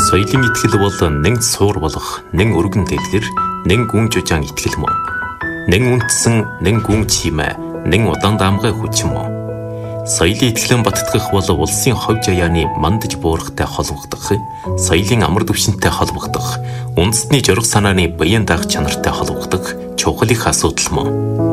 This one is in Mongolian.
Соёлын итгэл бол нэг суур болох, нэг өргөн дэглэр, нэг гүн жужаан итгэл мөн. Нэг үндэсэн, нэг гүн чимээ, нэг удаан даамгай хүч мөн. Соёлын итгэлэн баттгах бол улсын ховж аяаны мандаж буурахтай холбогдох, соёлын амар түвшинтэй холбогдох, үндэсний жорох санааны баян даах чанартай холбогдох чухал их асуудал мөн.